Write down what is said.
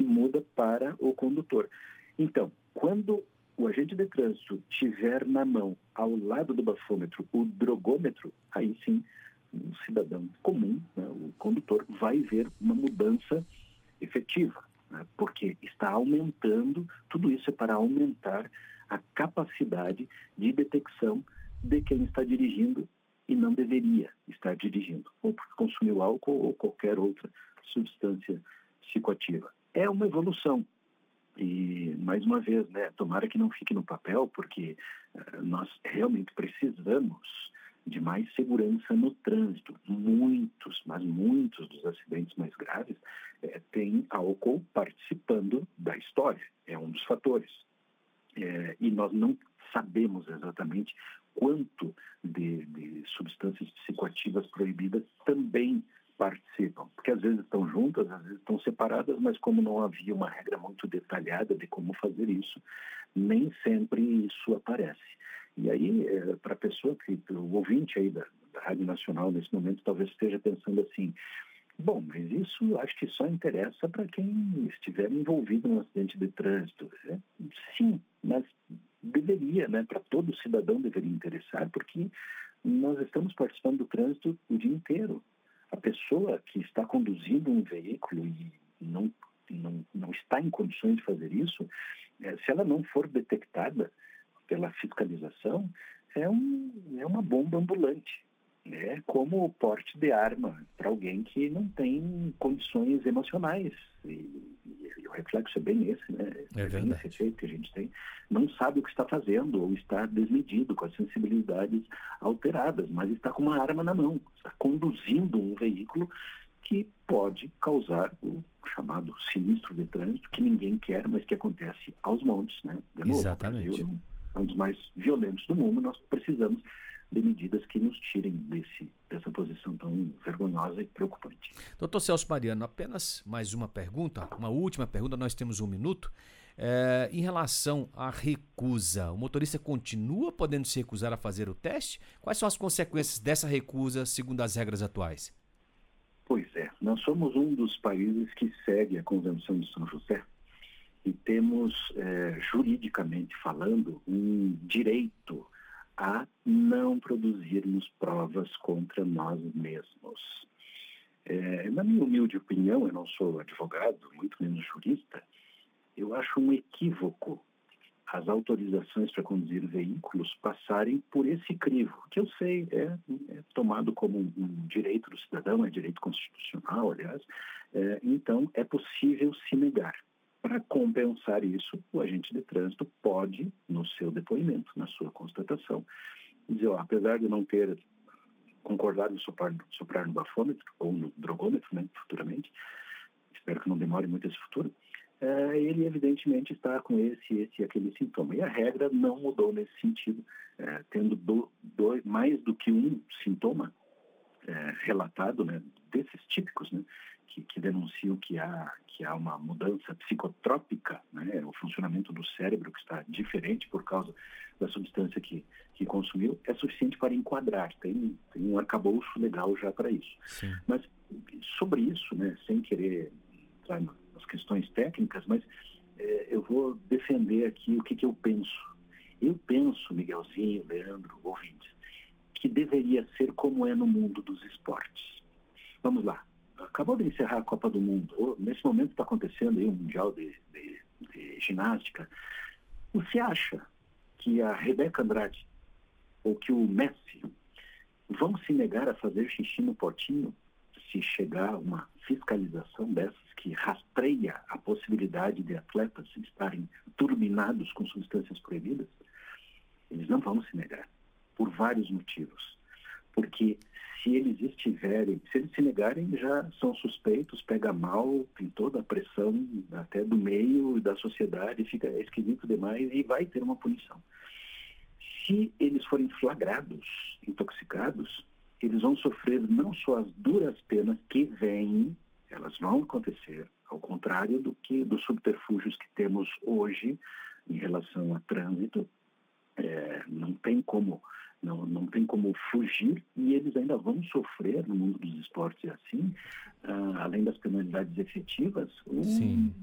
muda para o condutor. Então, quando o agente de trânsito tiver na mão, ao lado do bafômetro, o drogômetro, aí sim, um cidadão comum, né, o condutor, vai ver uma mudança efetiva, né, porque está aumentando, tudo isso é para aumentar a capacidade de detecção de quem está dirigindo e não deveria estar dirigindo, ou porque consumiu álcool ou qualquer outra substância psicoativa. É uma evolução. E, mais uma vez, né, tomara que não fique no papel, porque nós realmente precisamos de mais segurança no trânsito. Muitos, mas muitos dos acidentes mais graves têm álcool participando da história. É um dos fatores. E nós não sabemos exatamente quanto de substâncias psicoativas proibidas também participam, porque às vezes estão juntas, às vezes estão separadas, mas como não havia uma regra muito detalhada de como fazer isso, nem sempre isso aparece. E aí, para a pessoa, o ouvinte aí da Rádio Nacional nesse momento talvez esteja pensando assim, bom, mas isso acho que só interessa para quem estiver envolvido num acidente de trânsito. Sim, mas deveria, né? Para todo cidadão deveria interessar, porque nós estamos participando do trânsito o dia inteiro. A pessoa que está conduzindo um veículo e não está em condições de fazer isso, se ela não for detectada pela fiscalização, é uma bomba ambulante. É como o porte de arma para alguém que não tem condições emocionais. E o reflexo é bem esse, né? É bem esse efeito que a gente tem. Não sabe o que está fazendo ou está desmedido, com as sensibilidades alteradas, mas está com uma arma na mão, está conduzindo um veículo que pode causar o chamado sinistro de trânsito, que ninguém quer, mas que acontece aos montes, né? De novo, Exatamente. o Brasil é um dos mais violentos do mundo, nós precisamos de medidas que nos tirem dessa posição tão vergonhosa e preocupante. Doutor Celso Mariano, apenas mais uma pergunta, uma última pergunta, nós temos 1 minuto. Em relação à recusa, o motorista continua podendo se recusar a fazer o teste? Quais são as consequências dessa recusa segundo as regras atuais? Pois é, nós somos um dos países que segue a Convenção de São José e temos, juridicamente falando, um direito a não produzirmos provas contra nós mesmos. Na minha humilde opinião, eu não sou advogado, muito menos jurista, eu acho um equívoco as autorizações para conduzir veículos passarem por esse crivo, que eu sei é tomado como um direito do cidadão, é direito constitucional, aliás, então é possível se negar. Para compensar isso, o agente de trânsito pode, no seu depoimento, na sua constatação, dizer, apesar de não ter concordado em soprar no bafômetro ou no drogômetro, né, futuramente, espero que não demore muito esse futuro, ele evidentemente está com esse e aquele sintoma. E a regra não mudou nesse sentido, tendo mais do que um sintoma relatado, né, desses típicos, né, que denunciam que há uma mudança psicotrópica, né, o funcionamento do cérebro que está diferente por causa da substância que consumiu, é suficiente para enquadrar. Tem um arcabouço legal já para isso. Sim. Mas sobre isso, né, sem querer entrar nas questões técnicas, mas eu vou defender aqui o que eu penso. Eu penso, Miguelzinho, Leandro, ouvintes, que deveria ser como é no mundo dos esportes. Vamos lá. Acabou de encerrar a Copa do Mundo. Nesse momento está acontecendo aí um Mundial de ginástica. Você acha que a Rebeca Andrade ou que o Messi vão se negar a fazer xixi no potinho se chegar uma fiscalização dessas que rastreia a possibilidade de atletas estarem turbinados com substâncias proibidas? Eles não vão se negar, por vários motivos. Porque se eles se negarem, já são suspeitos, pega mal, tem toda a pressão até do meio e da sociedade, fica esquisito demais e vai ter uma punição. Se eles forem flagrados, intoxicados, eles vão sofrer não só as duras penas que vêm, elas vão acontecer, ao contrário dos subterfúgios que temos hoje em relação a trânsito, não tem como fugir, e eles ainda vão sofrer no mundo dos esportes assim, além das penalidades efetivas,